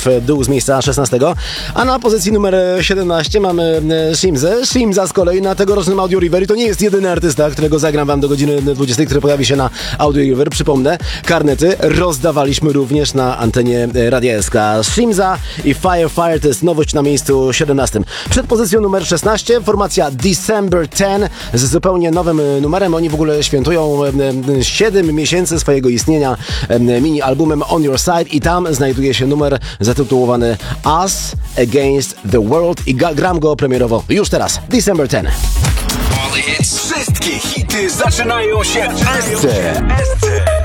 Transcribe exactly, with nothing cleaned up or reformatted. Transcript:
w dół z miejsca szesnastego. A na pozycji numer siedemnaście mamy Shimzę. Shimza z kolei na tegorocznym Audio River. I to nie jest jedyny artysta, którego zagram wam do godziny dwudziestej, który pojawi się na Audio River. Przypomnę, karnety rozdawaliśmy również na antenie Radia S K. Shimza i Fire Fire to jest nowość na miejscu siedemnastym. Przed pozycją numer szesnaście formacja December dziesięć z zupełnie nowym numerem. Oni w ogóle świętują siedem miesięcy swojego istnienia mini albumem On Your Side i tam znajduje się numer zatytułowany Us Against the World i gram go premierowo już teraz. December dziesięć. Wszystkie hity zaczynają się w S C.